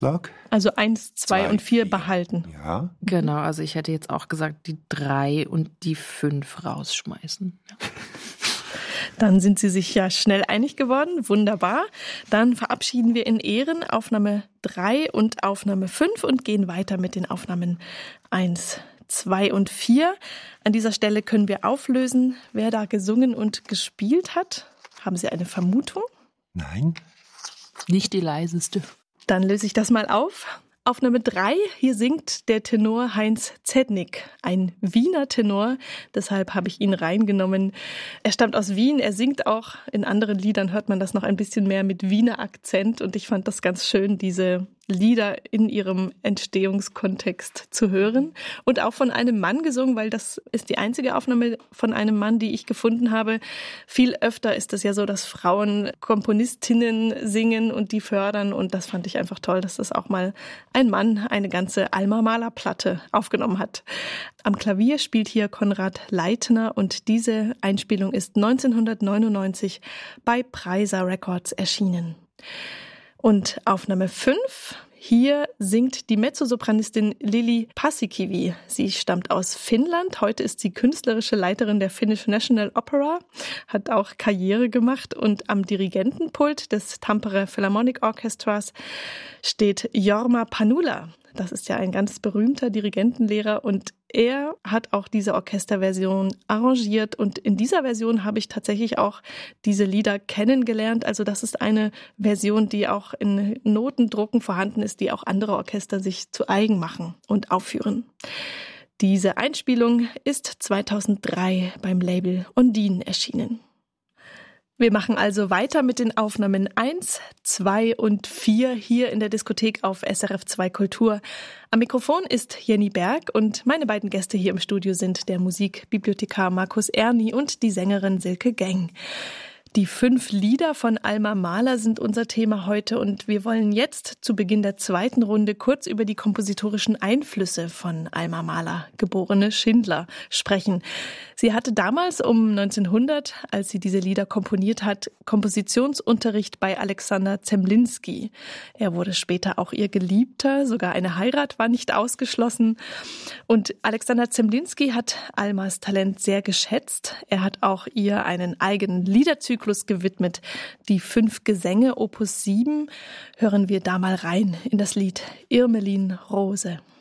Sag. Also 1, 2 und 4 behalten. Ja. Genau, also ich hätte jetzt auch gesagt, die 3 und die 5 rausschmeißen. Ja. Dann sind Sie sich ja schnell einig geworden. Wunderbar. Dann verabschieden wir in Ehren Aufnahme 3 und Aufnahme 5 und gehen weiter mit den Aufnahmen 1, 2 und 4. An dieser Stelle können wir auflösen, wer da gesungen und gespielt hat. Haben Sie eine Vermutung? Nein. Nicht die leiseste. Dann löse ich das mal auf. Aufnahme 3, hier singt der Tenor Heinz Zednik, ein Wiener Tenor, deshalb habe ich ihn reingenommen. Er stammt aus Wien, er singt auch, in anderen Liedern hört man das noch ein bisschen mehr mit Wiener Akzent und ich fand das ganz schön, diese Lieder in ihrem Entstehungskontext zu hören und auch von einem Mann gesungen, weil das ist die einzige Aufnahme von einem Mann, die ich gefunden habe. Viel öfter ist es ja so, dass Frauen Komponistinnen singen und die fördern und das fand ich einfach toll, dass das auch mal ein Mann eine ganze Alma-Mahler-Platte aufgenommen hat. Am Klavier spielt hier Konrad Leitner und diese Einspielung ist 1999 bei Preiser Records erschienen. Und Aufnahme 5, hier singt die Mezzosopranistin Lili Paasikivi. Sie stammt aus Finnland. Heute ist sie künstlerische Leiterin der Finnish National Opera, hat auch Karriere gemacht und am Dirigentenpult des Tampere Philharmonic Orchestras steht Jorma Panula. Das ist ja ein ganz berühmter Dirigentenlehrer und er hat auch diese Orchesterversion arrangiert und in dieser Version habe ich tatsächlich auch diese Lieder kennengelernt. Also das ist eine Version, die auch in Notendrucken vorhanden ist, die auch andere Orchester sich zu eigen machen und aufführen. Diese Einspielung ist 2003 beim Label Ondine erschienen. Wir machen also weiter mit den Aufnahmen 1, 2 und 4 hier in der Diskothek auf SRF 2 Kultur. Am Mikrofon ist Jenny Berg und meine beiden Gäste hier im Studio sind der Musikbibliothekar Markus Erni und die Sängerin Silke Geng. Die 5 Lieder von Alma Mahler sind unser Thema heute und wir wollen jetzt zu Beginn der zweiten Runde kurz über die kompositorischen Einflüsse von Alma Mahler, geborene Schindler, sprechen. Sie hatte damals um 1900, als sie diese Lieder komponiert hat, Kompositionsunterricht bei Alexander Zemlinsky. Er wurde später auch ihr Geliebter, sogar eine Heirat war nicht ausgeschlossen. Und Alexander Zemlinsky hat Almas Talent sehr geschätzt. Er hat auch ihr einen eigenen Liederzyklus gewidmet. Die 5 Gesänge, Opus 7, hören wir da mal rein in das Lied Irmelin Rose.